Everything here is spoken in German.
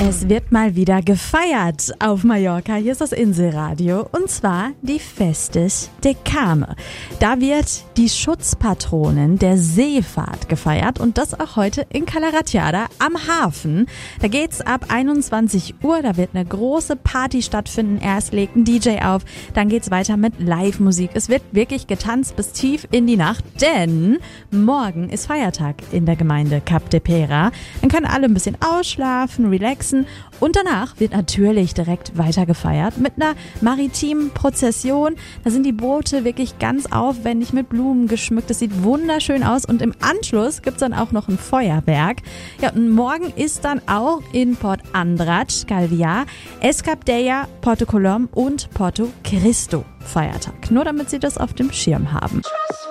Es wird mal wieder gefeiert auf Mallorca. Hier ist das Inselradio und zwar die Festes de Carme. Da wird die Schutzpatronin der Seefahrt gefeiert und das auch heute in Cala Ratjada am Hafen. Da geht's ab 21 Uhr, da wird eine große Party stattfinden. Erst legt ein DJ auf, dann geht's weiter mit Live-Musik. Es wird wirklich getanzt bis tief in die Nacht, denn morgen ist Feiertag in der Gemeinde Cap de Pera. Dann können alle ein bisschen ausschlafen, relaxen. Und danach wird natürlich direkt weiter gefeiert mit einer maritimen Prozession. Da sind die Boote wirklich ganz aufwendig mit Blumen geschmückt. Das sieht wunderschön aus und im Anschluss gibt's dann auch noch ein Feuerwerk. Ja, und morgen ist dann auch in Port Andratx, Calvià, Es Cap d'Ella, Porto Colom und Porto Cristo Feiertag. Nur damit Sie das auf dem Schirm haben.